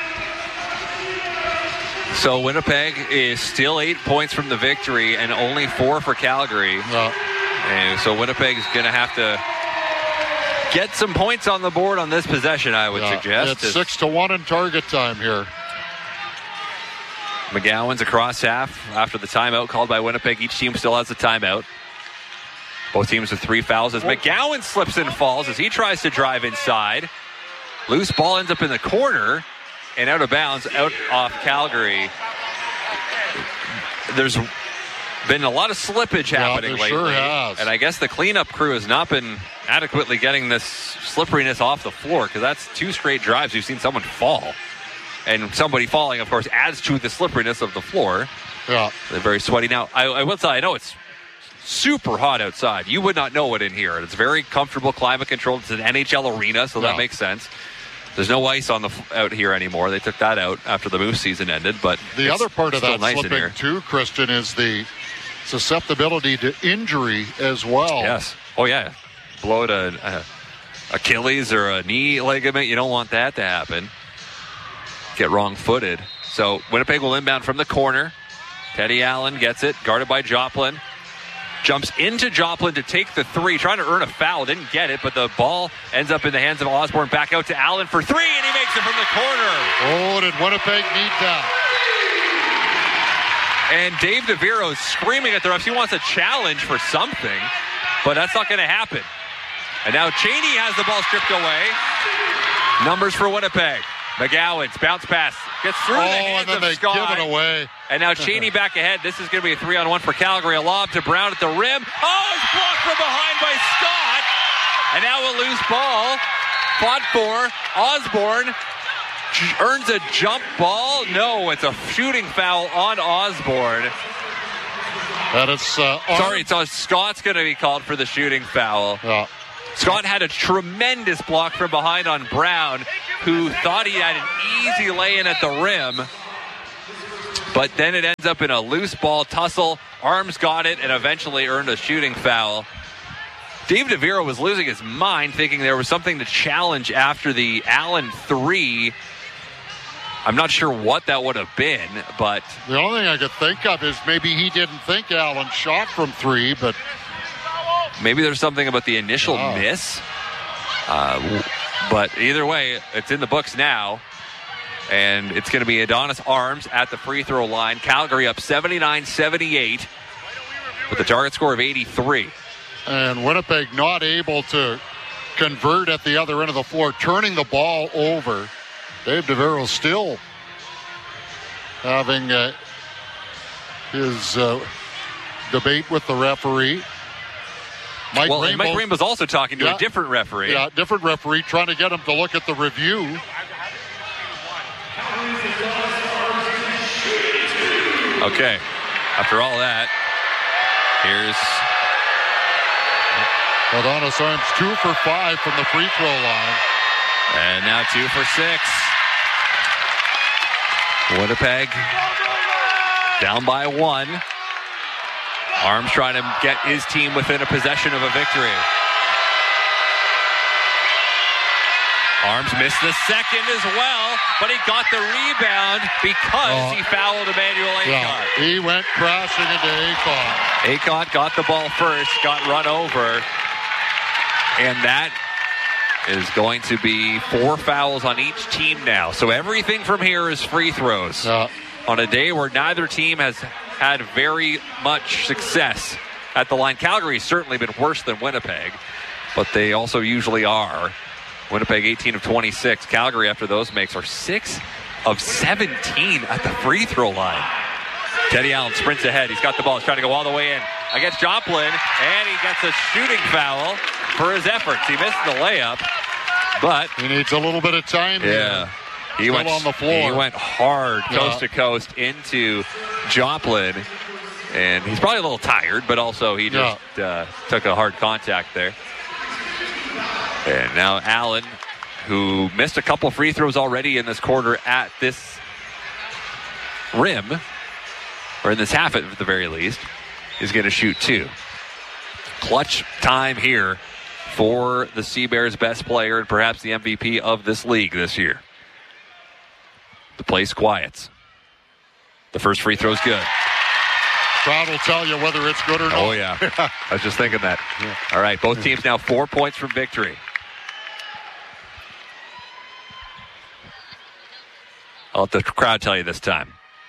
Speaker 1: So Winnipeg is still 8 points from the victory and only 4 for Calgary. And so Winnipeg is going to have to get some points on the board on this possession, I would suggest.
Speaker 2: It's 6-1 in target time here.
Speaker 1: McGowan's across half after the timeout called by Winnipeg. Each team still has a timeout. Both teams with 3 fouls as McGowan slips and falls as he tries to drive inside. Loose ball ends up in the corner and out of bounds, out off Calgary. There's been a lot of slippage happening lately.
Speaker 2: Sure has.
Speaker 1: And I guess the cleanup crew has not been adequately getting this slipperiness off the floor, because that's 2 straight drives you've seen someone fall. And somebody falling, of course, adds to the slipperiness of the floor.
Speaker 2: Yeah.
Speaker 1: They're very sweaty. Now, I will say, I know it's super hot outside. You would not know it in here. It's very comfortable, climate controlled. It's an NHL arena, so that makes sense. There's no ice on out here anymore. They took that out after the Moose season ended. But
Speaker 2: the other part of that
Speaker 1: nice
Speaker 2: slipping too, Christian, is the susceptibility to injury as well.
Speaker 1: Yes. Oh yeah. Blow out a Achilles or a knee ligament. You don't want that to happen. Get wrong-footed. So Winnipeg will inbound from the corner. Teddy Allen gets it, guarded by Joplin. Jumps into Joplin to take the 3, trying to earn a foul. Didn't get it, but the ball ends up in the hands of Osborne. Back out to Allen for 3, and he makes it from the corner.
Speaker 2: Oh, did Winnipeg need that?
Speaker 1: And Dave DeVero is screaming at the refs. He wants a challenge for something, but that's not going to happen. And now Cheney has the ball stripped away. Numbers for Winnipeg. McGowan's bounce pass gets through the hands
Speaker 2: and then
Speaker 1: of
Speaker 2: they
Speaker 1: Scott.
Speaker 2: give it away.
Speaker 1: And now Cheney back ahead. This is going to be a 3-on-1 for Calgary. A lob to Brown at the rim. Oh, it's blocked from behind by Scott. And now a loose ball. Fought for. Osborne earns a jump ball. No, it's a shooting foul on Osborne.
Speaker 2: That is
Speaker 1: Scott's going to be called for the shooting foul.
Speaker 2: Yeah.
Speaker 1: Scott had a tremendous block from behind on Brown, who thought he had an easy lay-in at the rim. But then it ends up in a loose ball tussle. Arms got it and eventually earned a shooting foul. Dave DeVero was losing his mind, thinking there was something to challenge after the Allen 3. I'm not sure what that would have been, but...
Speaker 2: The only thing I could think of is maybe he didn't think Allen shot from 3, but...
Speaker 1: Maybe there's something about the initial miss. But either way, it's in the books now. And it's going to be Adonis Arms at the free throw line. Calgary up 79-78 with a target score of 83.
Speaker 2: And Winnipeg not able to convert at the other end of the floor, turning the ball over. Dave DeVero still having his debate with the referee.
Speaker 1: Mike Rainbow's also talking to a different referee.
Speaker 2: Yeah, different referee, trying to get him to look at the review.
Speaker 1: Okay, after all that, here's
Speaker 2: Adonis Arms 2 for 5 from the free throw line.
Speaker 1: And now 2 for 6. Winnipeg down by 1. Arms trying to get his team within a possession of a victory. Arms missed the second as well, but he got the rebound because he fouled Emmanuel Aycock.
Speaker 2: Yeah, he went crashing into Aycock.
Speaker 1: Aycock got the ball first, got run over, and that is going to be 4 fouls on each team now. So everything from here is free throws. On a day where neither team has had very much success at the line. Calgary's certainly been worse than Winnipeg, but they also usually are. Winnipeg 18 of 26. Calgary, after those makes, are 6 of 17 at the free throw line. Teddy Allen sprints ahead. He's got the ball. He's trying to go all the way in against Joplin, and he gets a shooting foul for his efforts. He missed the layup, but
Speaker 2: he needs a little bit of time.
Speaker 1: Yeah. He went
Speaker 2: on the floor.
Speaker 1: He went hard, coast to coast, into Joplin, and he's probably a little tired, but also he just took a hard contact there. And now Allen, who missed a couple free throws already in this quarter at this rim, or in this half at the very least, is going to shoot 2. Clutch time here for the Sea Bears' best player and perhaps the MVP of this league this year. The place quiets. The first free throw's good.
Speaker 2: Crowd will tell you whether it's good or not.
Speaker 1: Oh, yeah. I was just thinking that. Yeah. All right, both teams now 4 points from victory. I'll let the crowd tell you this time.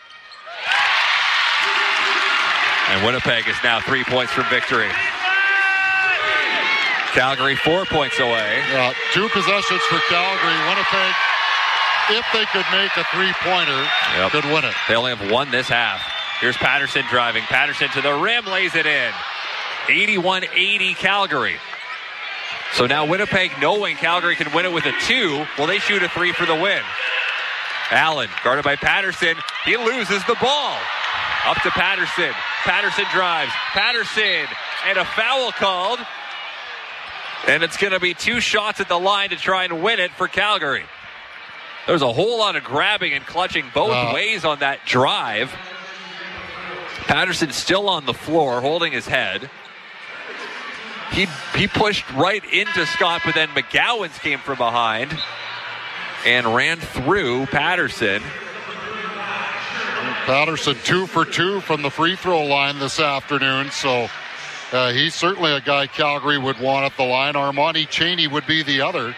Speaker 1: And Winnipeg is now 3 points from victory. Calgary 4 points away.
Speaker 2: 2 possessions for Calgary. Winnipeg, if they could make a three-pointer, could win it.
Speaker 1: They only have 1 this half. Here's Patterson driving. Patterson to the rim, lays it in. 81-80 Calgary. So now Winnipeg, knowing Calgary can win it with a 2, will they shoot a 3 for the win? Allen, guarded by Patterson. He loses the ball. Up to Patterson. Patterson drives. Patterson, and a foul called. And it's going to be 2 shots at the line to try and win it for Calgary. There's a whole lot of grabbing and clutching both ways on that drive. Patterson still on the floor, holding his head. He pushed right into Scott, but then McGowan's came from behind and ran through Patterson.
Speaker 2: Patterson 2 for 2 from the free throw line this afternoon, so he's certainly a guy Calgary would want at the line. Armani Cheney would be the other.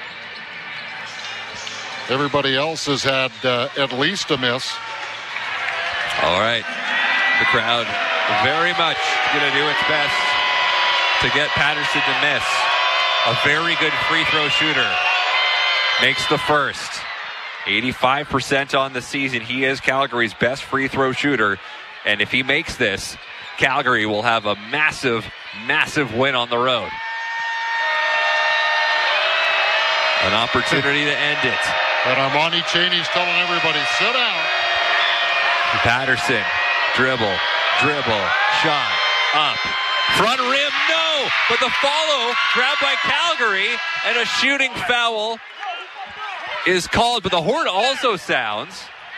Speaker 2: Everybody else has had at least a miss.
Speaker 1: All right. The crowd very much going to do its best to get Patterson to miss. A very good free throw shooter. Makes the first. 85% on the season. He is Calgary's best free throw shooter. And if he makes this, Calgary will have a massive, massive win on the road. An opportunity to end it.
Speaker 2: And Armani Chaney's telling everybody, sit down.
Speaker 1: Patterson, dribble, shot, up. Front rim, no! But the follow, grabbed by Calgary, and a shooting foul is called. But the horn also sounds.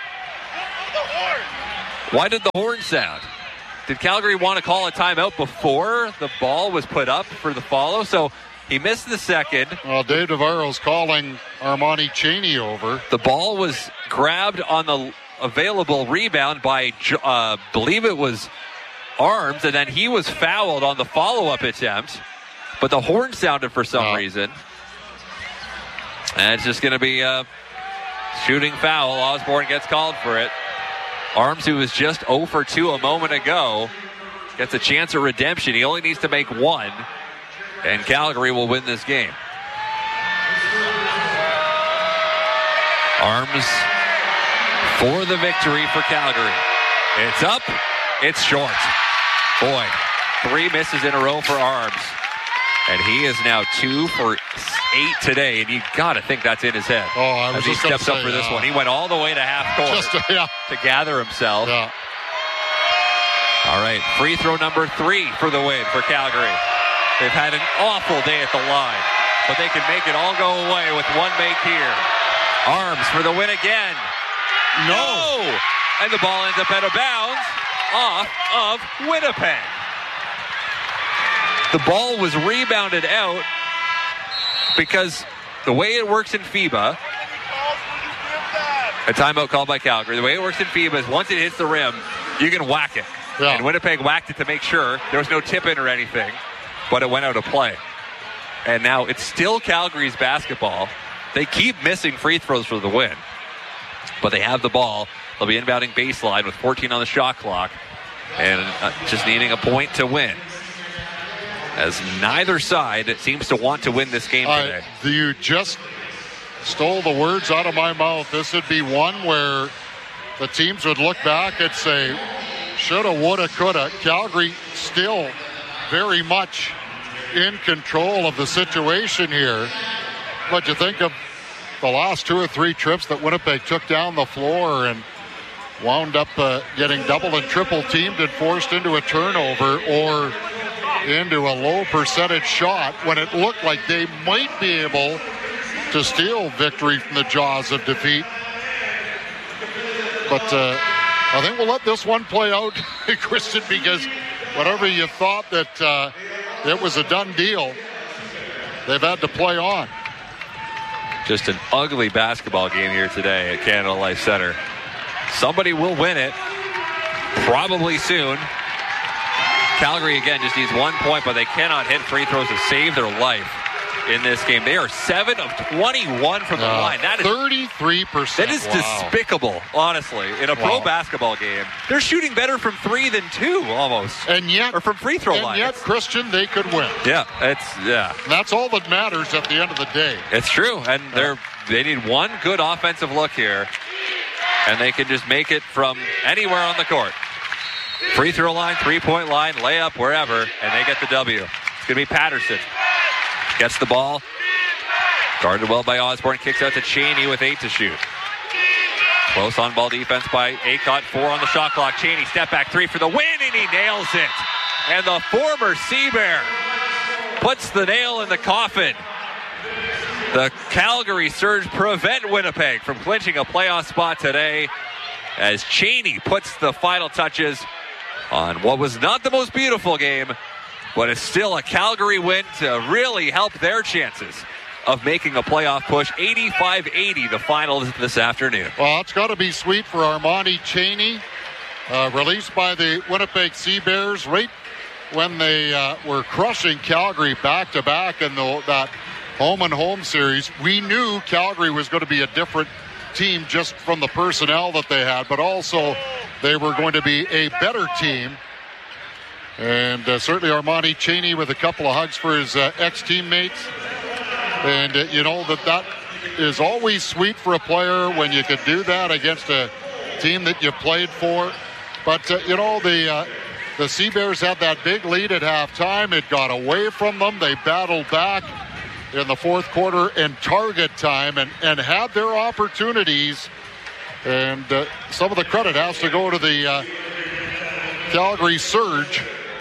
Speaker 1: Why did the horn sound? Did Calgary want to call a timeout before the ball was put up for the follow? So he missed the second.
Speaker 2: Well, Dave Navarro's calling Armani Chaney over.
Speaker 1: The ball was grabbed on the available rebound by, believe it was Arms, and then he was fouled on the follow-up attempt. But the horn sounded for some reason. And it's just going to be a shooting foul. Osborne gets called for it. Arms, who was just 0 for 2 a moment ago, gets a chance at redemption. He only needs to make one, and Calgary will win this game. Arms for the victory for Calgary. It's up. It's short. Boy, 3 misses in a row for Arms. And he is now 2 for 8 today. And you got to think that's in his head. As he steps up for this one. He went all the way to half court to gather himself.
Speaker 2: Yeah.
Speaker 1: All right, free throw number 3 for the win for Calgary. They've had an awful day at the line, but they can make it all go away with one make here. Arms for the win again. No! And the ball ends up out of bounds off of Winnipeg. The ball was rebounded out because the way it works in FIBA, a timeout called by Calgary, the way it works in FIBA is once it hits the rim, you can whack it.
Speaker 2: Yeah.
Speaker 1: And Winnipeg whacked it to make sure there was no tip-in or anything, but it went out of play. And now it's still Calgary's basketball. They keep missing free throws for the win, but they have the ball. They'll be inbounding baseline with 14 on the shot clock and just needing a point to win. As neither side seems to want to win this game today.
Speaker 2: You just stole the words out of my mouth. This would be one where the teams would look back and say, shoulda, woulda, coulda. Calgary still very much in control of the situation here. But you think of the last 2 or 3 trips that Winnipeg took down the floor and wound up getting double and triple teamed and forced into a turnover or into a low percentage shot when it looked like they might be able to steal victory from the jaws of defeat. But I think we'll let this one play out, Christian, because whatever you thought that it was a done deal, they've had to play on.
Speaker 1: Just an ugly basketball game here today at Canada Life Center. Somebody will win it, probably soon. Calgary, again, just needs 1 point, but they cannot hit free throws to save their life in this game. They are 7 of 21 from the line. That is
Speaker 2: 33%.
Speaker 1: That is despicable, honestly, in a pro basketball game. They're shooting better from 3 than 2, almost.
Speaker 2: And yet,
Speaker 1: or from free throw line.
Speaker 2: And yet, Christian, they could win.
Speaker 1: Yeah,
Speaker 2: And that's all that matters at the end of the day.
Speaker 1: It's true, and they need one good offensive look here, and they can just make it from anywhere on the court. Free throw line, 3-point line, layup, wherever, and they get the W. It's going to be Patterson. Gets the ball. Guarded well by Osborne. Kicks out to Chaney with 8 to shoot. Close on-ball defense by Aycott. 4 on the shot clock. Chaney, step back 3 for the win, and he nails it. And the former Sea Bear puts the nail in the coffin. The Calgary Surge prevent Winnipeg from clinching a playoff spot today as Chaney puts the final touches on what was not the most beautiful game, but it's still a Calgary win to really help their chances of making a playoff push. 85-80, the final this afternoon.
Speaker 2: Well, it's got to be sweet for Armani Chaney, released by the Winnipeg Sea Bears right when they were crushing Calgary back-to-back in that home-and-home series. We knew Calgary was going to be a different team just from the personnel that they had, but also they were going to be a better team. And certainly Armani Chaney with a couple of hugs for his ex-teammates. And you know that is always sweet for a player when you could do that against a team that you played for. But, the Sea Bears had that big lead at halftime. It got away from them. They battled back in the fourth quarter in target time and had their opportunities. And some of the credit has to go to the Calgary Surge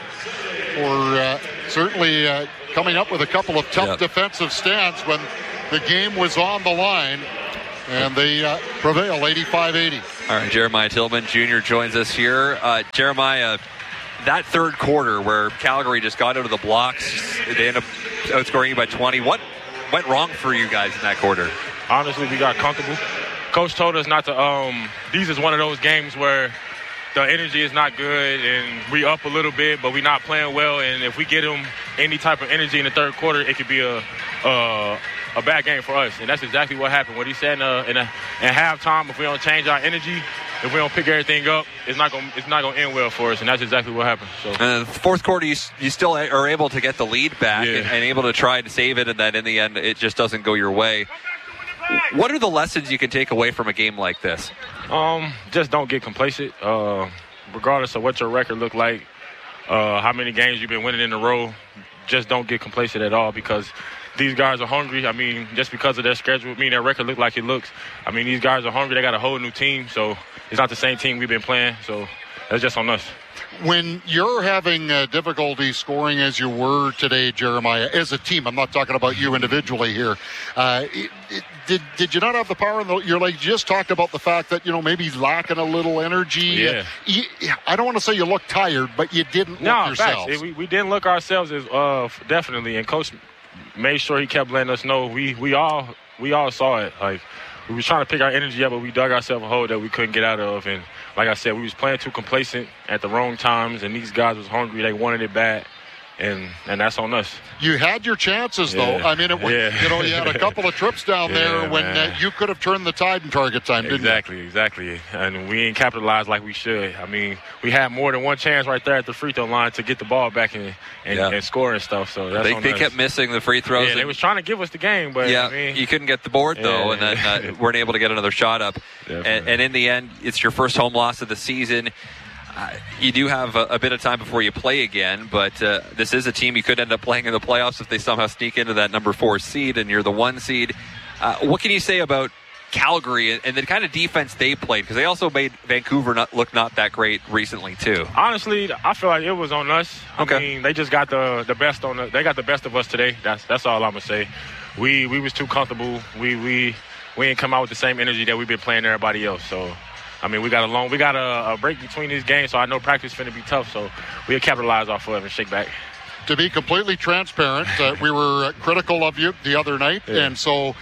Speaker 2: for certainly coming up with a couple of tough defensive stands when the game was on the line. And they prevail 85-80.
Speaker 1: All right, Jeremiah Tillman Jr. joins us here. Jeremiah, that third quarter where Calgary just got out of the blocks, they end up outscoring you by 20. What went wrong for you guys in that quarter?
Speaker 11: Honestly, we got comfortable. Coach told us not to these is one of those games where the energy is not good and we up a little bit, but we're not playing well. And if we get them any type of energy in the third quarter, it could be a bad game for us. And that's exactly what happened. What he said in halftime, if we don't change our energy, if we don't pick everything up, it's not gonna end well for us. And that's exactly what happened. So
Speaker 1: the fourth quarter, you still are able to get the lead back and able to try to save it, and then in the end, it just doesn't go your way. What are the lessons you can take away from a game like this?
Speaker 11: Just don't get complacent. Regardless of what your record look like, how many games you've been winning in a row, just don't get complacent at all because these guys are hungry. I mean, just because of their schedule, their record look like it looks. I mean, these guys are hungry. They got a whole new team, so it's not the same team we've been playing. So that's just on us.
Speaker 2: When you're having difficulty scoring as you were today, Jeremiah, as a team, I'm not talking about you individually here, did you not have the power in your legs? You just talked about the fact that, maybe lacking a little energy.
Speaker 11: Yeah.
Speaker 2: I don't want to say you look tired, but you didn't look yourselves.
Speaker 11: Facts. We didn't look ourselves as definitely, and Coach made sure he kept letting us know we all saw it. Like, we was trying to pick our energy up, but we dug ourselves a hole that we couldn't get out of. And like I said, we was playing too complacent at the wrong times, and these guys was hungry. They wanted it bad, and that's on us.
Speaker 2: You had your chances, though. I mean, you had a couple of trips down there when you could have turned the tide in target time, didn't you?
Speaker 11: Exactly. And we ain't capitalized like we should. I mean, we had more than one chance right there at the free throw line to get the ball back and score and stuff. So that's
Speaker 1: they kept missing the free throws.
Speaker 11: Yeah, they was trying to give us the game, but
Speaker 1: you couldn't get the board though, and then weren't able to get another shot up. And in the end, it's your first home loss of the season. You do have a bit of time before you play again, but this is a team you could end up playing in the playoffs if they somehow sneak into that number 4 seed and you're the 1 seed. What can you say about Calgary and the kind of defense they played? Because they also made Vancouver look not that great recently too.
Speaker 11: Honestly, I feel like it was on us. I mean, they just got the best they got the best of us today. That's all I'm gonna say. We was too comfortable. We ain't come out with the same energy that we've been playing everybody else. So. I mean, we got a break between these games, so I know practice is going to be tough. So we'll capitalize off of it and shake back.
Speaker 2: To be completely transparent, we were critical of you the other night, and so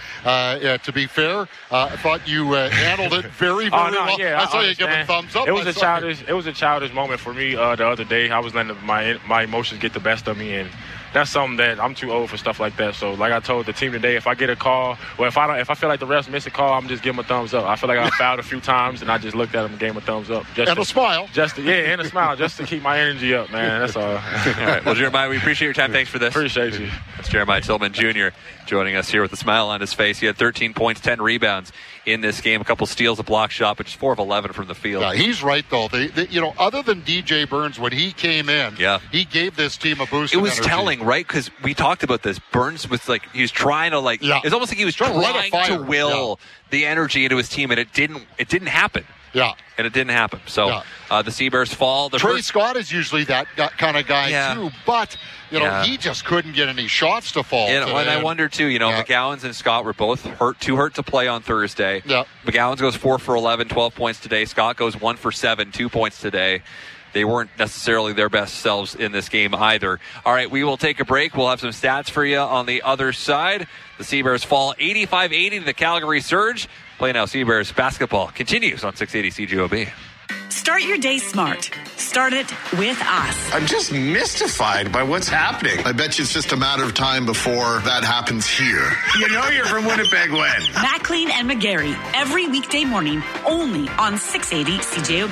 Speaker 2: to be fair, I thought you handled it very, very well.
Speaker 11: Yeah,
Speaker 2: I saw you giving thumbs up.
Speaker 11: It was a childish moment for me the other day. I was letting my emotions get the best of me, and that's something that I'm too old for stuff like that. So, like I told the team today, if I get a call, or if I feel like the refs miss a call, I'm just giving them a thumbs up. I feel like I fouled a few times, and I just looked at them and gave them a thumbs up.
Speaker 2: And a smile.
Speaker 11: And a smile, just to keep my energy up, man. That's all.
Speaker 1: All right. Well, Jeremiah, we appreciate your time. Thanks for this.
Speaker 11: Appreciate you.
Speaker 1: That's Jeremiah Tillman Jr. joining us here with a smile on his face. He had 13 points, 10 rebounds in this game, a couple steals, a block shot, but just 4 of 11 from the field.
Speaker 2: Yeah, he's right, though. Other than DJ Burns, when he came in, he gave this team a boost.
Speaker 1: It was telling, right? Because we talked about this. Burns was he was trying to it's almost like he was trying to will the energy into his team, and it didn't happen.
Speaker 2: Yeah.
Speaker 1: And it didn't happen. So the Sea Bears fall.
Speaker 2: Trey Scott is usually that kind of guy, too, but he just couldn't get any shots to fall.
Speaker 1: And I wonder, too, McGowens and Scott were both too hurt to play on Thursday.
Speaker 2: Yeah.
Speaker 1: McGowens goes 4 for 11, 12 points today. Scott goes 1 for 7, 2 points today. They weren't necessarily their best selves in this game either. All right, we will take a break. We'll have some stats for you on the other side. The Sea Bears fall 85-80 to the Calgary Surge. Play Now Sea Bears basketball continues on 680 CJOB.
Speaker 3: Start your day smart. Start it with us.
Speaker 4: I'm just mystified by what's happening.
Speaker 5: I bet you it's just a matter of time before that happens here.
Speaker 4: You're from Winnipeg when?
Speaker 3: McLean and McGarry, every weekday morning, only on 680 CJOB.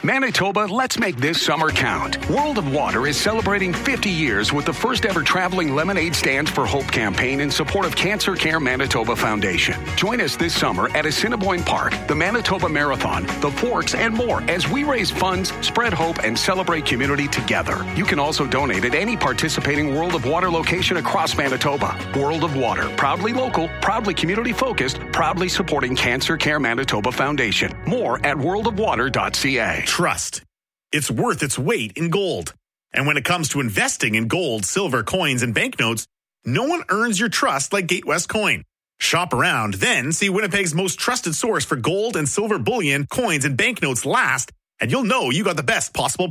Speaker 12: Manitoba, let's make this summer count. World of Water is celebrating 50 years with the first ever traveling Lemonade Stands for Hope campaign in support of Cancer Care Manitoba Foundation. Join us this summer at Assiniboine Park, the Manitoba Marathon, the Forks, and more as we raise funds, spread hope, and celebrate community together. You can also donate at any participating World of Water location across Manitoba. World of Water, proudly local, proudly community-focused, proudly supporting Cancer Care Manitoba Foundation. More at worldofwater.ca.
Speaker 13: Trust. It's worth its weight in gold. And when it comes to investing in gold, silver, coins, and banknotes, no one earns your trust like Gatewest Coin. Shop around, then see Winnipeg's most trusted source for gold and silver bullion, coins, and banknotes last, and you'll know you got the best possible